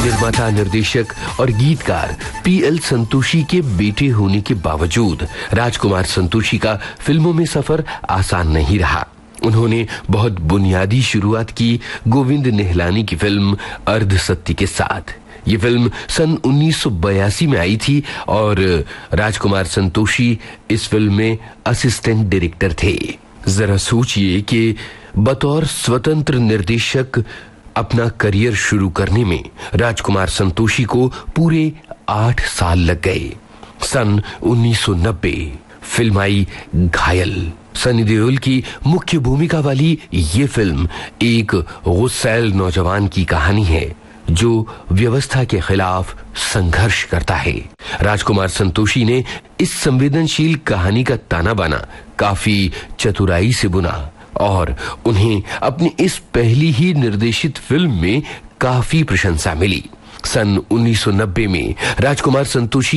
निर्माता, निर्देशक और गीतकार पीएल संतोषी के बेटे होने के बावजूद राजकुमार संतोषी का फिल्मों में सफर आसान नहीं रहा। उन्होंने बहुत बुनियादी शुरुआत की गोविंद निहलानी की फिल्म अर्ध सत्य के साथ। ये फिल्म सन 1982 में आई थी और राजकुमार संतोषी इस फिल्म में असिस्टेंट डायरेक्टर थे। जरा सोचिए कि बतौर स्वतंत्र निर्देशक अपना करियर शुरू करने में राजकुमार संतोषी को पूरे 8 साल लग गए। सन 1990 फिल्म आई घायल। सनी देओल की मुख्य भूमिका वाली ये फिल्म एक गुस्सैल नौजवान की कहानी है जो व्यवस्था के खिलाफ संघर्ष करता है। राजकुमार संतोषी ने इस संवेदनशील कहानी का ताना बाना काफी चतुराई से बुना और उन्हें अपनी इस पहली ही निर्देशित फिल्म में काफी प्रशंसा मिली। सन 1990 में राजकुमार संतोषी